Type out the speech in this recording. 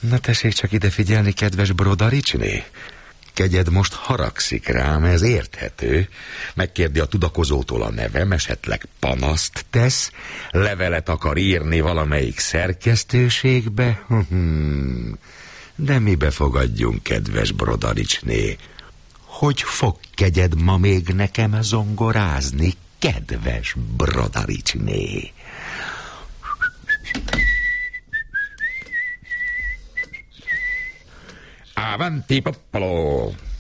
Na tessék csak ide figyelni, kedves Brodaricsné. Kegyed most haragszik rám, ez érthető. Megkérdi a tudakozótól a nevem, esetleg panaszt tesz, levelet akar írni valamelyik szerkesztőségbe. De mibe fogadjunk, kedves Brodaricsné? Hogy fog kegyed ma még nekem zongorázni, kedves Brodaricsné? Avanti popolo!